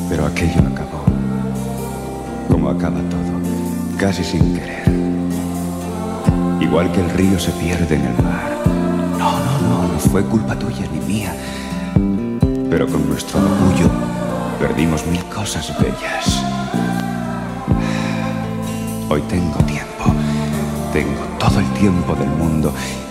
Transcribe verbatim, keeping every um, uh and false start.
Pero aquello acabó, como acaba todo, casi sin querer. Igual que el río se pierde en el mar. No, no, no, no fue culpa tuya ni mía. Pero con nuestro orgullo perdimos mil cosas bellas. Hoy tengo tiempo, tengo todo el tiempo del mundo